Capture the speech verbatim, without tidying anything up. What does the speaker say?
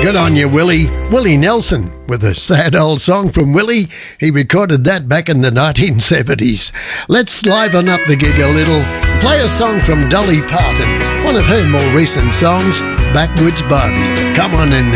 Good on you, Willie. Willie Nelson with a sad old song from Willie. He recorded that back in the nineteen seventies. Let's liven up the gig a little. Play a song from Dolly Parton, one of her more recent songs, Backwoods Barbie. Come on in there.